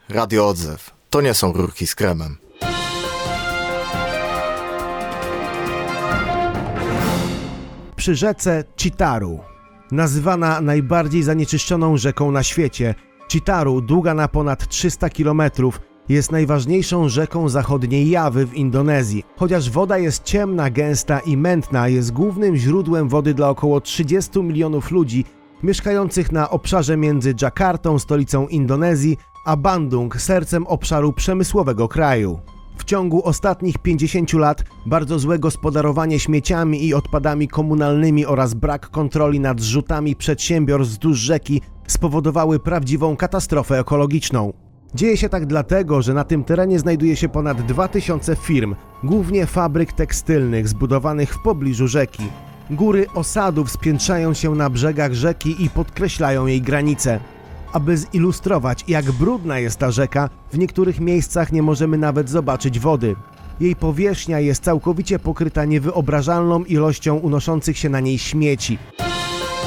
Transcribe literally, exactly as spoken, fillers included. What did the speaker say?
Radio Odzew. To nie są rurki z kremem. Przy rzece Chitaru. Nazywana najbardziej zanieczyszczoną rzeką na świecie, Chitaru, długa na ponad trzysta kilometrów, jest najważniejszą rzeką zachodniej Jawy w Indonezji. Chociaż woda jest ciemna, gęsta i mętna, jest głównym źródłem wody dla około trzydziestu milionów ludzi mieszkających na obszarze między Dżakartą, stolicą Indonezji, a Bandung, sercem obszaru przemysłowego kraju. W ciągu ostatnich pięćdziesięciu lat bardzo złe gospodarowanie śmieciami i odpadami komunalnymi oraz brak kontroli nad zrzutami przedsiębiorstw wzdłuż rzeki spowodowały prawdziwą katastrofę ekologiczną. Dzieje się tak dlatego, że na tym terenie znajduje się ponad dwa tysiące firm, głównie fabryk tekstylnych zbudowanych w pobliżu rzeki. Góry osadów spiętrzają się na brzegach rzeki i podkreślają jej granice. Aby zilustrować, jak brudna jest ta rzeka, w niektórych miejscach nie możemy nawet zobaczyć wody. Jej powierzchnia jest całkowicie pokryta niewyobrażalną ilością unoszących się na niej śmieci.